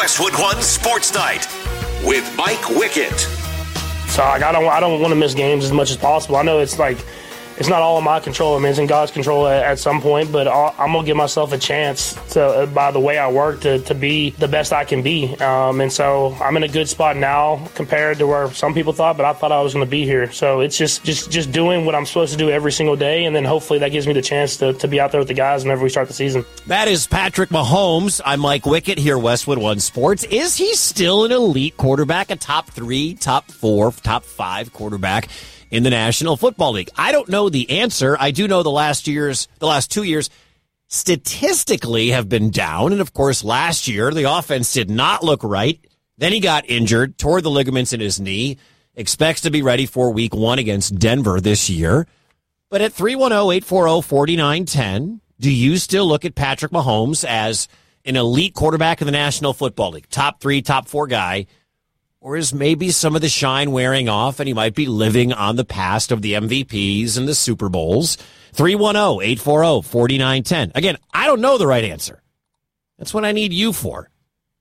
Westwood One Sports Night with Mike Wickett. So I don't want to miss games as much as possible. I know it's not all in my control. I mean, it's in God's control at some point, but I'm going to give myself a chance to, by the way I work, to be the best I can be. And so I'm in a good spot now compared to where some people thought, but I thought I was going to be here. So it's just doing what I'm supposed to do every single day, and then hopefully that gives me the chance to be out there with the guys whenever we start the season. That is Patrick Mahomes. I'm Mike Wickett here, Westwood One Sports. Is he still an elite quarterback, a top 3, top 4, top 5 quarterback in the National Football League? I don't know the answer. I do know the last 2 years statistically have been down. And of course, last year, the offense did not look right. Then he got injured, tore the ligaments in his knee, expects to be ready for week 1 against Denver this year. But at 310-840-4910, do you still look at Patrick Mahomes as an elite quarterback in the National Football League? Top 3, top 4 guy? Or is maybe some of the shine wearing off and he might be living on the past of the MVPs and the Super Bowls? 310-840-4910. Again, I don't know the right answer. That's what I need you for.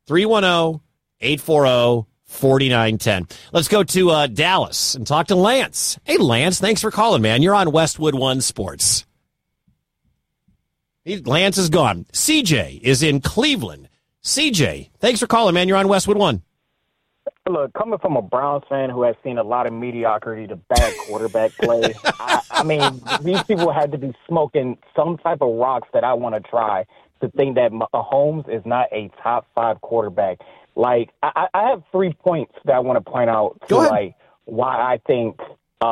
310-840-4910. Let's go to Dallas and talk to Lance. Hey, Lance, thanks for calling, man. You're on Westwood One Sports. Lance is gone. CJ is in Cleveland. CJ, thanks for calling, man. You're on Westwood One. Look, coming from a Browns fan who has seen a lot of mediocrity to bad quarterback play, I mean, these people had to be smoking some type of rocks that I want to try to think that Mahomes is not a top 5 quarterback. Like, I have 3 points that I want to point out to, like, why I think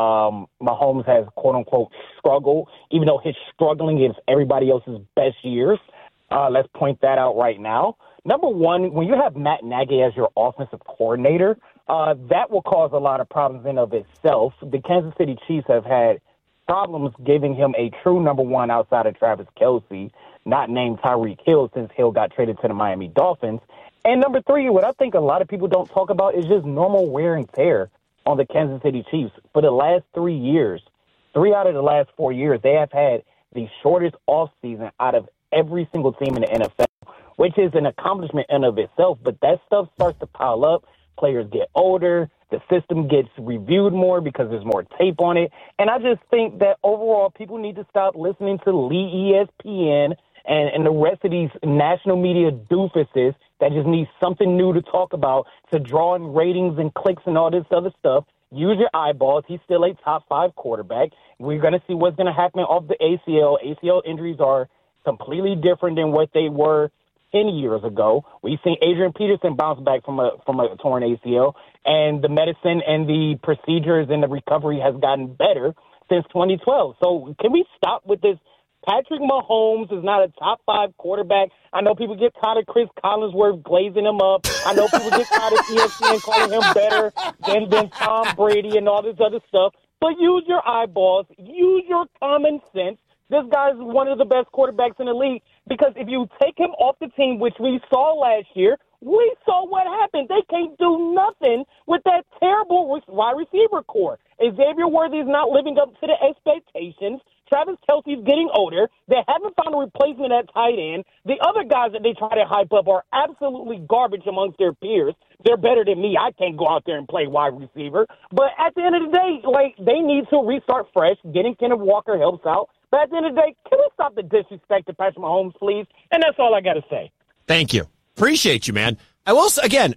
Mahomes has, quote-unquote, struggled, even though his struggling is everybody else's best years. Let's point that out right now. Number one, when you have Matt Nagy as your offensive coordinator, that will cause a lot of problems in of itself. The Kansas City Chiefs have had problems giving him a true number one outside of Travis Kelce, not named Tyreek Hill since Hill got traded to the Miami Dolphins. And number 3, what I think a lot of people don't talk about is just normal wear and tear on the Kansas City Chiefs. For the last 3 years, 3 out of the last 4 years, they have had the shortest offseason out of every single team in the NFL, which is an accomplishment in of itself. But that stuff starts to pile up. Players get older. The system gets reviewed more because there's more tape on it. And I just think that overall people need to stop listening to Lee ESPN and the rest of these national media doofuses that just need something new to talk about to draw in ratings and clicks and all this other stuff. Use your eyeballs. He's still a top 5 quarterback. We're going to see what's going to happen off the ACL. ACL injuries are completely different than what they were 10 years ago. We've seen Adrian Peterson bounce back from a torn ACL, and the medicine and the procedures and the recovery has gotten better since 2012. So can we stop with this? Patrick Mahomes is not a top 5 quarterback. I know people get tired of Chris Collinsworth glazing him up. I know people get tired of ESPN calling him better than Tom Brady and all this other stuff. But use your eyeballs. Use your common sense. This guy's one of the best quarterbacks in the league because if you take him off the team, which we saw last year, we saw what happened. They can't do nothing with that terrible wide receiver core. Xavier Worthy is not living up to the expectations. Travis Kelce's getting older. They haven't found a replacement at tight end. The other guys that they try to hype up are absolutely garbage amongst their peers. They're better than me. I can't go out there and play wide receiver. But at the end of the day, like, they need to restart fresh. Getting Kenneth Walker helps out. But at the end of the day, can we stop the disrespect to Patrick Mahomes, please? And that's all I got to say. Thank you. Appreciate you, man. I will say, again,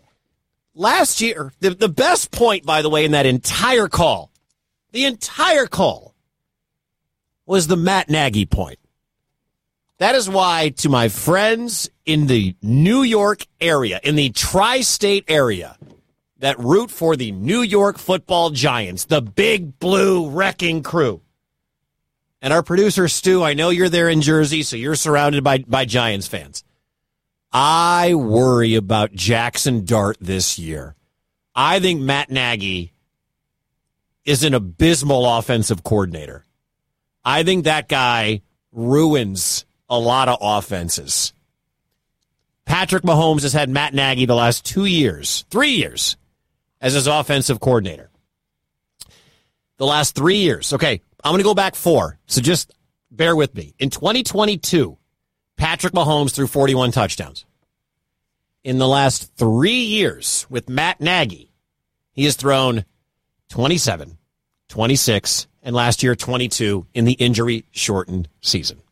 last year, the best point, by the way, in that entire call, was the Matt Nagy point. That is why, to my friends in the New York area, in the tri-state area, that root for the New York Football Giants, the big blue wrecking crew, and our producer, Stu, I know you're there in Jersey, so you're surrounded by Giants fans. I worry about Jackson Dart this year. I think Matt Nagy is an abysmal offensive coordinator. I think that guy ruins a lot of offenses. Patrick Mahomes has had Matt Nagy the last 3 years as his offensive coordinator. The last 3 years. Okay, I'm going to go back 4, so just bear with me. In 2022, Patrick Mahomes threw 41 touchdowns. in the last 3 years with Matt Nagy, he has thrown 27, 26, and last year 22 in the injury-shortened season.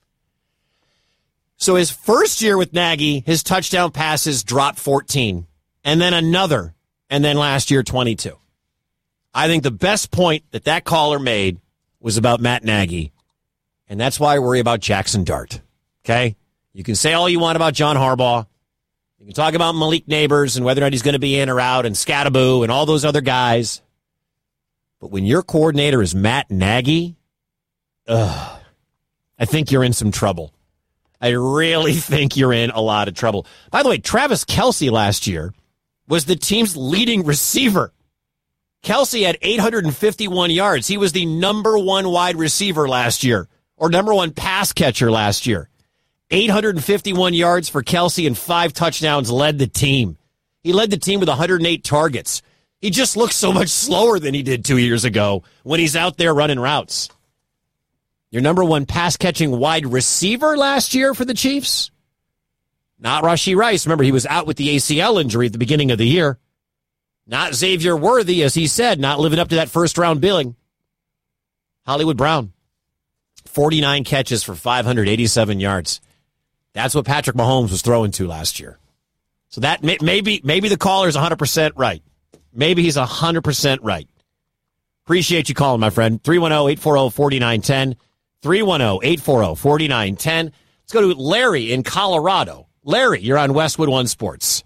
So his first year with Nagy, his touchdown passes dropped 14, and then another, and then last year 22. I think the best point that caller made was about Matt Nagy, and that's why I worry about Jackson Dart. Okay? You can say all you want about John Harbaugh. You can talk about Malik Neighbors and whether or not he's going to be in or out and Scattaboo and all those other guys. But when your coordinator is Matt Nagy, I think you're in some trouble. I really think you're in a lot of trouble. By the way, Travis Kelce last year was the team's leading receiver. Kelce had 851 yards. He was the number one wide receiver last year, or number one pass catcher last year. 851 yards for Kelce and 5 touchdowns led the team. He led the team with 108 targets. He just looks so much slower than he did 2 years ago when he's out there running routes. Your number one pass-catching wide receiver last year for the Chiefs? Not Rashee Rice. Remember, he was out with the ACL injury at the beginning of the year. Not Xavier Worthy, as he said, not living up to that first-round billing. Hollywood Brown, 49 catches for 587 yards. That's what Patrick Mahomes was throwing to last year. So that maybe the caller's 100% right. Maybe he's 100% right. Appreciate you calling, my friend. 310-840-4910. 310-840-4910. Let's go to Larry in Colorado. Larry, you're on Westwood One Sports.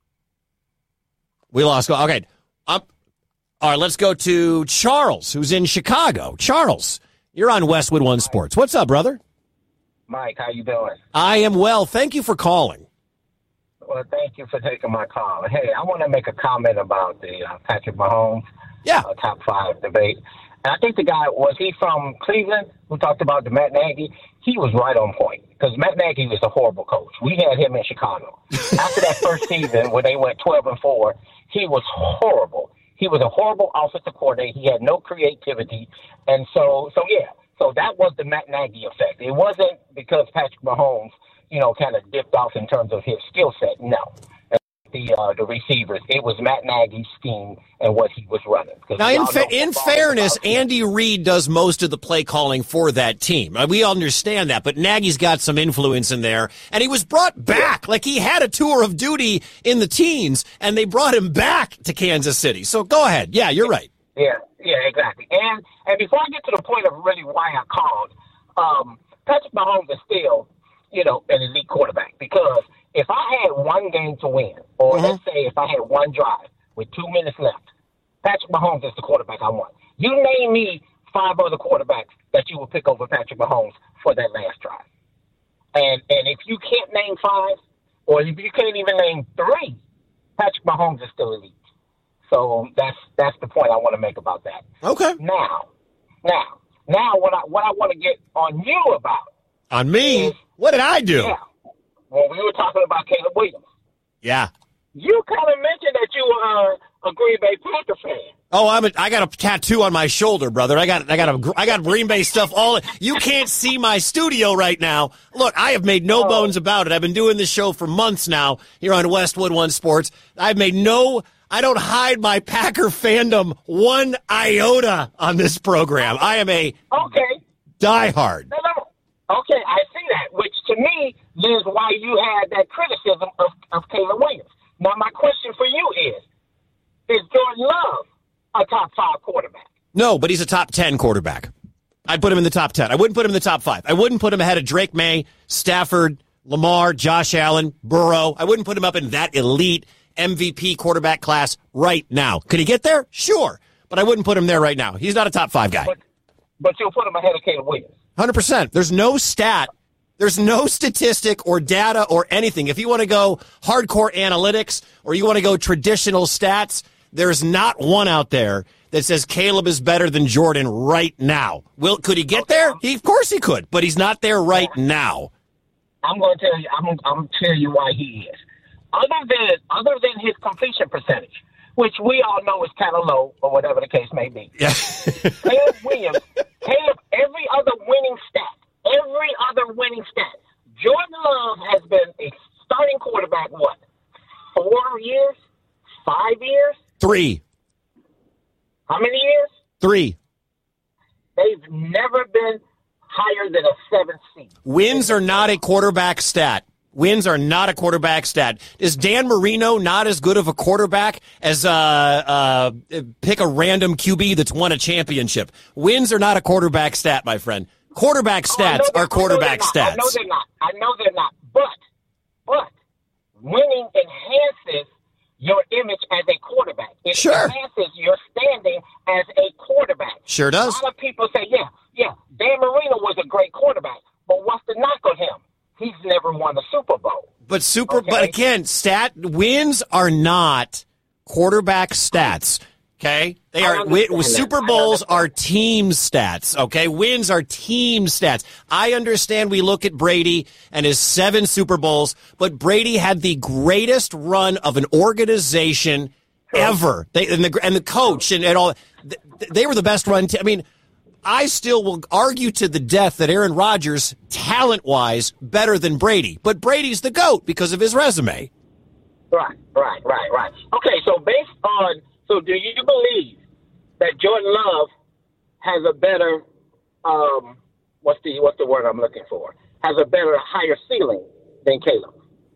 We lost. Okay. All right, let's go to Charles, who's in Chicago. Charles, you're on Westwood One Sports. What's up, brother? Mike, how you doing? I am well. Thank you for calling. Well, thank you for taking my call. Hey, I want to make a comment about the Patrick Mahomes top 5 debate. And I think the guy, was he from Cleveland, who talked about the Matt Nagy? He was right on point, because Matt Nagy was a horrible coach. We had him in Chicago. After that first season where they went 12-4, he was horrible. He was a horrible offensive coordinator. He had no creativity. And so that was the Matt Nagy effect. It wasn't because Patrick Mahomes, kind of dipped off in terms of his skill set. No. The receivers, it was Matt Nagy's scheme and what he was running. Now, in fairness, Andy Reid does most of the play calling for that team. We understand that, but Nagy's got some influence in there, and he was brought back. Like, he had a tour of duty in the teens, and they brought him back to Kansas City. So go ahead. Yeah, you're right. Yeah, exactly. And before I get to the point of really why I called, Patrick Mahomes is still, an elite quarterback, because if I had one game to win, or let's say if I had one drive with 2 minutes left, Patrick Mahomes is the quarterback I want. You name me 5 other quarterbacks that you would pick over Patrick Mahomes for that last drive. And if you can't name 5, or if you can't even name 3, Patrick Mahomes is still elite. So that's the point I want to make about that. Okay. Now, what I want to get on you about. On me? What did I do? Yeah. Well, we were talking about Caleb Williams. Yeah. You kind of mentioned that you were a Green Bay Packers fan. Oh, I got a tattoo on my shoulder, brother. I got Green Bay stuff all. You can't see my studio right now. Look, I have made no bones about it. I've been doing this show for months now here on Westwood One Sports. I don't hide my Packer fandom one iota on this program. I am a diehard. No. Okay, I see that, which to me is why you had that criticism of Caleb Williams. Now, my question for you is Jordan Love a top 5 quarterback? No, but he's a top 10 quarterback. I'd put him in the top 10. I wouldn't put him in the top 5. I wouldn't put him ahead of Drake May, Stafford, Lamar, Josh Allen, Burrow. I wouldn't put him up in that elite MVP quarterback class right now. Could he get there? Sure. But I wouldn't put him there right now. He's not a top 5 guy. But you'll put him ahead of Caleb Williams. 100%. There's no statistic or data or anything. If you want to go hardcore analytics or you want to go traditional stats, there's not one out there that says Caleb is better than Jordan right now. Could he get there? Of course he could, but he's not there right now. I'm going to tell you. I'm going to tell you why he is. Other than his completion percentage, which we all know is kind of low, or whatever the case may be. Yeah. Caleb, every other winning stat, Jordan Love has been a starting quarterback, years? 5 years? 3. How many years? 3. They've never been higher than a 7 seed. Wins are not a quarterback stat. Wins are not a quarterback stat. Is Dan Marino not as good of a quarterback as pick a random QB that's won a championship? Wins are not a quarterback stat, my friend. Quarterback stats are quarterback stats. I know they're not. But winning enhances your image as a quarterback. It enhances your standing as a quarterback. Sure does. A lot of people say, yeah, Dan Marino was a great quarterback, but what's the knock on him? He's never won a Super Bowl. But again, wins are not quarterback stats. Okay, they are. Super Bowls are team stats. Okay, wins are team stats. I understand. We look at Brady and his 7 Super Bowls, but Brady had the greatest run of an organization ever. And the coach and all. They were the best run. I still will argue to the death that Aaron Rodgers, talent-wise, better than Brady. But Brady's the GOAT because of his resume. Right. Okay, so do you believe that Jordan Love has a better, what's the word I'm looking for? Has a better, higher ceiling than Caleb?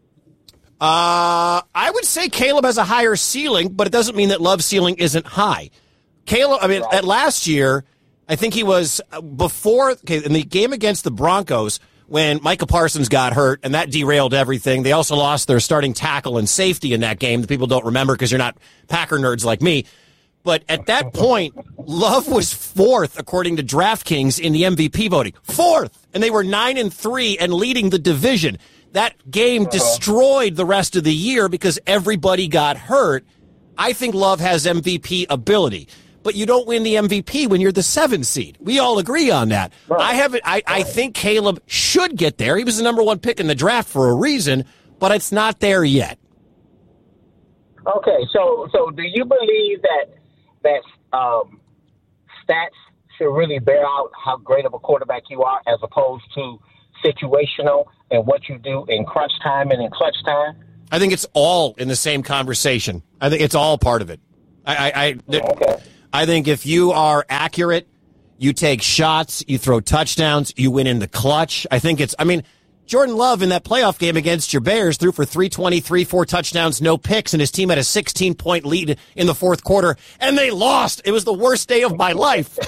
I would say Caleb has a higher ceiling, but it doesn't mean that Love's ceiling isn't high. Caleb, at last year, I think he was in the game against the Broncos when Micah Parsons got hurt, and that derailed everything. They also lost their starting tackle and safety in that game that people don't remember because you're not Packer nerds like me. But at that point, Love was 4th, according to DraftKings, in the MVP voting. 4th! And they were 9-3 and leading the division. That game destroyed the rest of the year because everybody got hurt. I think Love has MVP ability. But you don't win the MVP when you're the 7 seed. We all agree on that. Right. I think Caleb should get there. He was the number 1 pick in the draft for a reason, but it's not there yet. Okay, so do you believe that stats should really bear out how great of a quarterback you are as opposed to situational and what you do in crunch time and in clutch time? I think it's all in the same conversation. I think it's all part of it. Okay. I think if you are accurate, you take shots, you throw touchdowns, you win in the clutch. Jordan Love in that playoff game against your Bears threw for 323, 4 touchdowns, no picks, and his team had a 16-point lead in the 4th quarter, and they lost. It was the worst day of my life.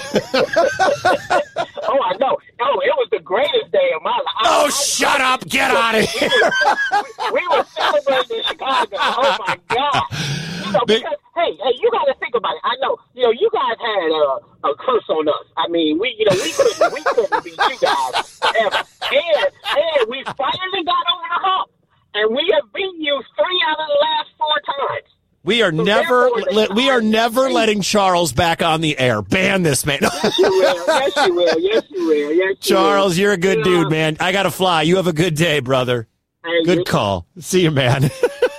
I know. Oh, it was the greatest day of my life. Shut up. Get out of here. We were celebrating in Chicago. Oh, my God. Because, hey, you got to think about it. I know, you guys had a curse on us. We couldn't beat you guys forever. And we finally got over the hump, and we have beaten you 3 out of the last 4 times. We are never letting Charles back on the air. Ban this man. Yes, you will. Charles, you're a good dude, man. I got to fly. You have a good day, brother. Good call. See you, man.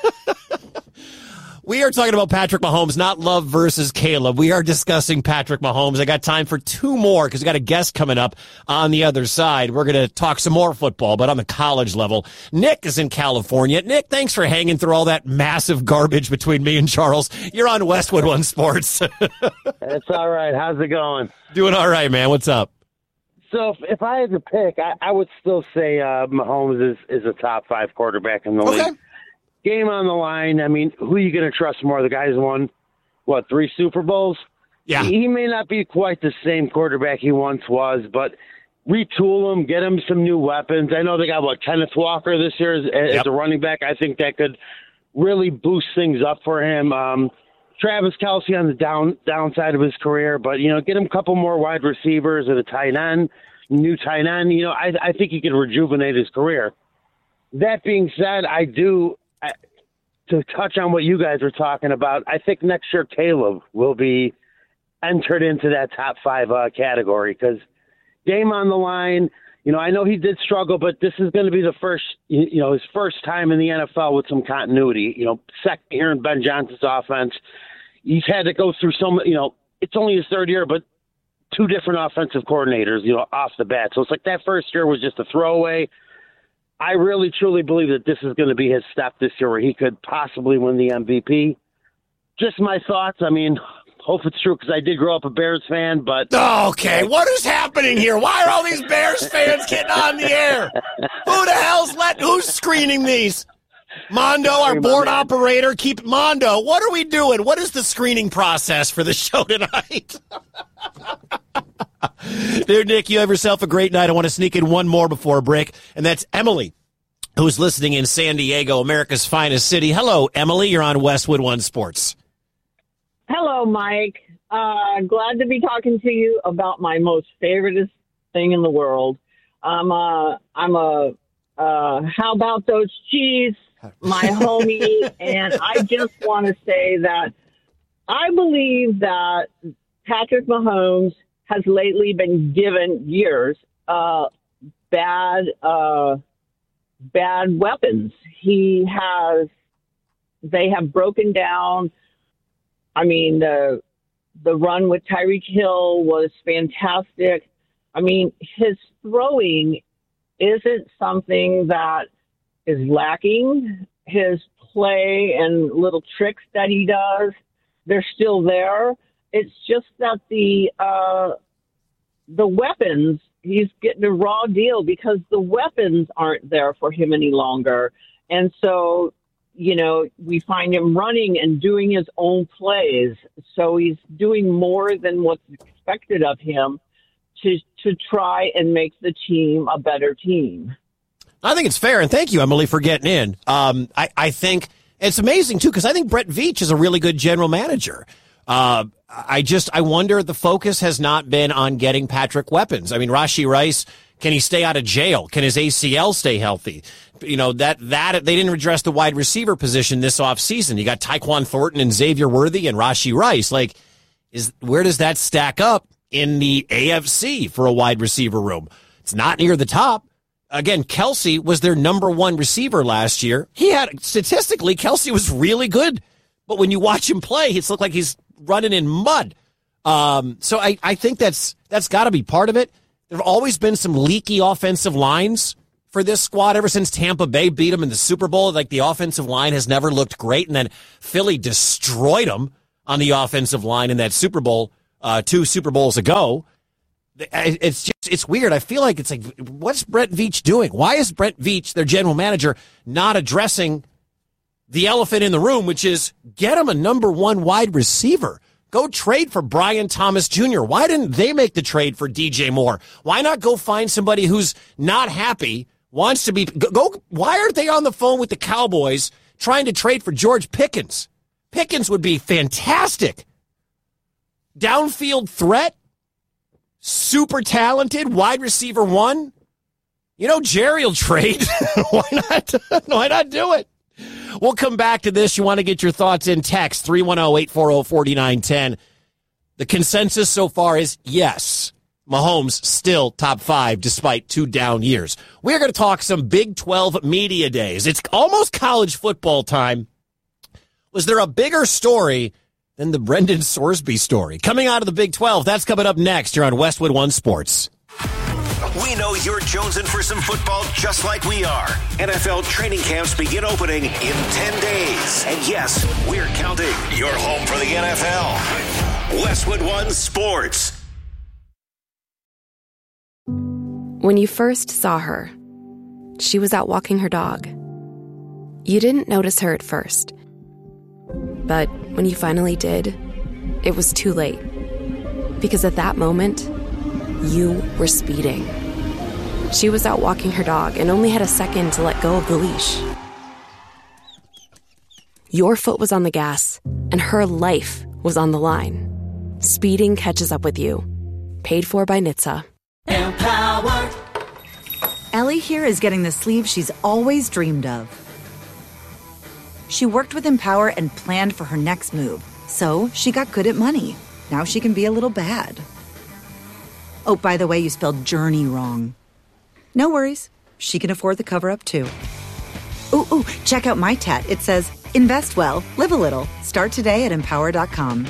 We are talking about Patrick Mahomes, not Love versus Caleb. We are discussing Patrick Mahomes. I got time for 2 more because we got a guest coming up on the other side. We're going to talk some more football, but on the college level. Nick is in California. Nick, thanks for hanging through all that massive garbage between me and Charles. You're on Westwood One Sports. It's all right. How's it going? Doing all right, man. What's up? So if I had to pick, I would still say Mahomes is a top 5 quarterback in the league. Game on the line. Who are you going to trust more? The guy's won, 3 Super Bowls? Yeah. He may not be quite the same quarterback he once was, but retool him, get him some new weapons. I know they got, Kenneth Walker this year as a running back. I think that could really boost things up for him. Travis Kelce on the downside of his career, but, get him a couple more wide receivers and a tight end, new tight end. I think he could rejuvenate his career. That being said, to touch on what you guys are talking about, I think next year Caleb will be entered into that top 5 category because game on the line. I know he did struggle, but this is going to be the first, his first time in the NFL with some continuity. Second year in Ben Johnson's offense, he's had to go through some. It's only his 3rd year, but 2 different offensive coordinators. Off the bat, so it's like that first year was just a throwaway. I really, truly believe that this is going to be his step this year where he could possibly win the MVP. Just my thoughts. I mean, hope it's true because I did grow up a Bears fan, but... Okay, what is happening here? Why are all these Bears fans getting on the air? Who the hell's who's screening these? Mondo, our board operator, Mondo, what are we doing? What is the screening process for the show tonight? Dude, Nick, you have yourself a great night. I want to sneak in one more before a break, and that's Emily, who's listening in San Diego, America's finest city. Hello, Emily. You're on Westwood One Sports. Hello, Mike. Glad to be talking to you about my most favoriteest thing in the world. I'm a how about those cheese, my homie, and I just want to say that I believe that Patrick Mahomes has lately been given bad weapons. They have broken down. I mean, the run with Tyreek Hill was fantastic. I mean, his throwing isn't something that is lacking. His play and little tricks that he does, they're still there. It's just that the weapons, he's getting a raw deal because the weapons aren't there for him any longer. And so, you know, we find him running and doing his own plays. So he's doing more than what's expected of him to try and make the team a better team. I think it's fair, and thank you, Emily, for getting in. I think it's amazing, too, because I think Brett Veach is a really good general manager. I wonder the focus has not been on getting Patrick weapons. I mean, Rashee Rice, can he stay out of jail? Can his ACL stay healthy? You know, that they didn't address the wide receiver position this offseason. You got Tyquan Thornton and Xavier Worthy and Rashee Rice. Like, where does that stack up in the AFC for a wide receiver room? It's not near the top. Again, Kelsey was their number one receiver last year. Statistically, Kelsey was really good. But when you watch him play, it's looked like he's running in mud. So I think that's got to be part of it. There have always been some leaky offensive lines for this squad ever since Tampa Bay beat them in the Super Bowl. Like, the offensive line has never looked great, and then Philly destroyed them on the offensive line in that Super Bowl 2 Super Bowls ago. It's weird. I feel like it's like, what's Brett Veach doing? Why is Brett Veach, their general manager, not addressing the elephant in the room, which is get him a number one wide receiver? Go trade for Brian Thomas Jr. Why didn't they make the trade for DJ Moore? Why not go find somebody who's not happy, wants to be go? Why aren't they on the phone with the Cowboys trying to trade for George Pickens? Pickens would be fantastic. Downfield threat, super talented, wide receiver one. You know, Jerry will trade. Why not? Why not do it? We'll come back to this. You want to get your thoughts in, text 310-840-4910. The consensus so far is yes, Mahomes still top 5 despite 2 down years. We're going to talk some Big 12 media days. It's almost college football time. Was there a bigger story than the Brendan Sorsby story? Coming out of the Big 12, that's coming up next. You're on Westwood One Sports. We know you're jonesing for some football just like we are. NFL training camps begin opening in 10 days. And yes, we're counting. You're home for the NFL. Westwood One Sports. When you first saw her, she was out walking her dog. You didn't notice her at first. But when you finally did, it was too late. Because at that moment, you were speeding. She was out walking her dog and only had a second to let go of the leash. Your foot was on the gas, and her life was on the line. Speeding catches up with you. Paid for by NHTSA. Empower. Ellie here is getting the sleeve she's always dreamed of. She worked with Empower and planned for her next move, so she got good at money. Now she can be a little bad. Oh, by the way, you spelled journey wrong. No worries. She can afford the cover-up, too. Ooh, check out my tat. It says, invest well, live a little. Start today at Empower.com.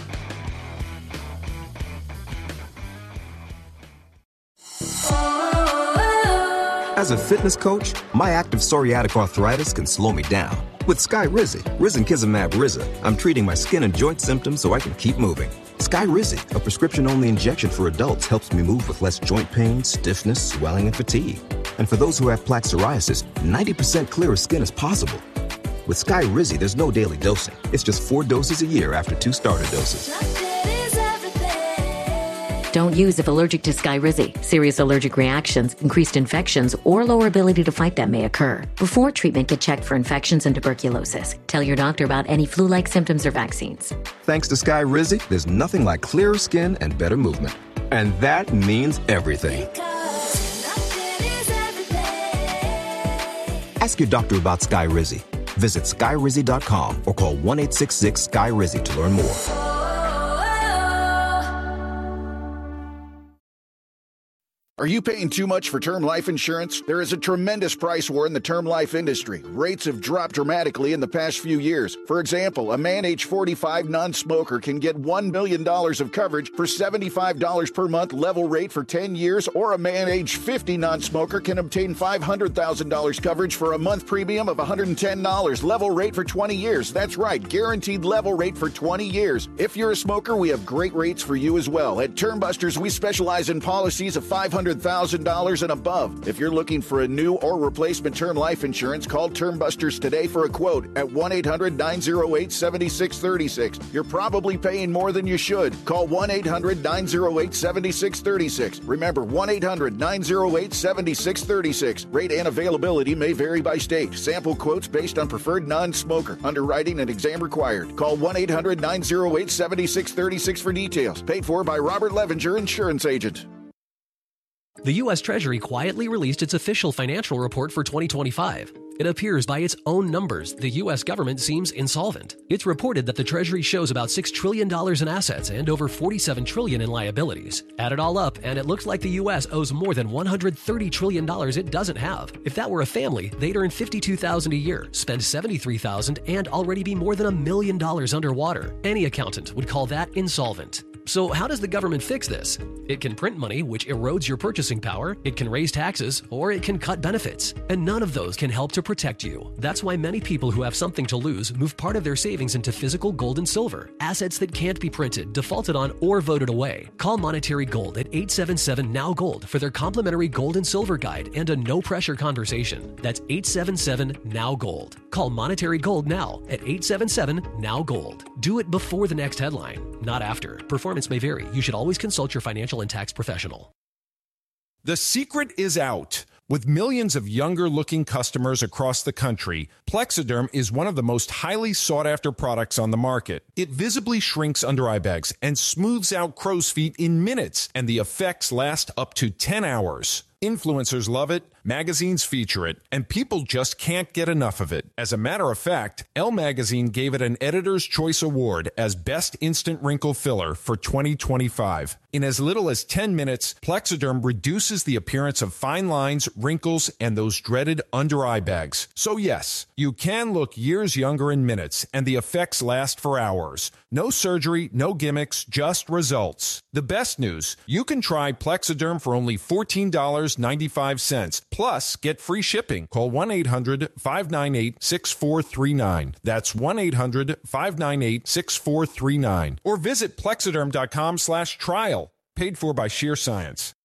As a fitness coach, my active psoriatic arthritis can slow me down. With Skyrizi, risankizumab Riza, I'm treating my skin and joint symptoms so I can keep moving. Skyrizi, a prescription-only injection for adults, helps me move with less joint pain, stiffness, swelling, and fatigue. And for those who have plaque psoriasis, 90% clearer skin is possible. With Skyrizi, there's no daily dosing. It's just 4 doses a year after 2 starter doses. Don't use if allergic to Skyrizi. Serious allergic reactions, increased infections, or lower ability to fight them may occur. Before treatment, get checked for infections and tuberculosis. Tell your doctor about any flu-like symptoms or vaccines. Thanks to Skyrizi, there's nothing like clearer skin and better movement. And that means everything. Ask your doctor about Skyrizi. Visit Skyrizi.com or call 1-866-SKY-RIZI to learn more. Are you paying too much for term life insurance? There is a tremendous price war in the term life industry. Rates have dropped dramatically in the past few years. For example, a man age 45 non-smoker can get $1 million of coverage for $75 per month level rate for 10 years, or a man age 50 non-smoker can obtain $500,000 coverage for a month premium of $110 level rate for 20 years. That's right, guaranteed level rate for 20 years. If you're a smoker, we have great rates for you as well. At Termbusters, we specialize in policies of $500,000 and above. If you're looking for a new or replacement term life insurance, call Termbusters today for a quote at 1-800-908-7636. You're probably paying more than you should. Call 1-800-908-7636. Remember, 1-800-908-7636. Rate and availability may vary by state. Sample quotes based on preferred non-smoker. Underwriting and exam required. Call 1-800-908-7636 for details. Paid for by Robert Levenger, Insurance Agent. The U.S. Treasury quietly released its official financial report for 2025. It appears by its own numbers, the U.S. government seems insolvent. It's reported that the Treasury shows about $6 trillion in assets and over $47 trillion in liabilities. Add it all up, and it looks like the U.S. owes more than $130 trillion it doesn't have. If that were a family, they'd earn $52,000 a year, spend $73,000, and already be more than $1 million underwater. Any accountant would call that insolvent. So how does the government fix this? It can print money, which erodes your purchasing power, it can raise taxes, or it can cut benefits. And none of those can help to protect you. That's why many people who have something to lose move part of their savings into physical gold and silver, assets that can't be printed, defaulted on, or voted away. Call Monetary Gold at 877-NOW-GOLD for their complimentary gold and silver guide and a no-pressure conversation. That's 877-NOW-GOLD. Call Monetary Gold now at 877-NOW-GOLD. Do it before the next headline, not after. Performance may vary. You should always consult your financial and tax professional. The secret is out. With millions of younger-looking customers across the country, Plexiderm is one of the most highly sought-after products on the market. It visibly shrinks under-eye bags and smooths out crow's feet in minutes, and the effects last up to 10 hours. Influencers love it, magazines feature it, and people just can't get enough of it. As a matter of fact, Elle Magazine gave it an Editor's Choice Award as Best Instant Wrinkle Filler for 2025. In as little as 10 minutes, Plexiderm reduces the appearance of fine lines, wrinkles, and those dreaded under-eye bags. So yes, you can look years younger in minutes, and the effects last for hours. No surgery, no gimmicks, just results. The best news, you can try Plexiderm for only $14.95. Plus, get free shipping. Call 1-800-598-6439. That's 1-800-598-6439. Or visit Plexiderm.com/trial. Paid for by Sheer Science.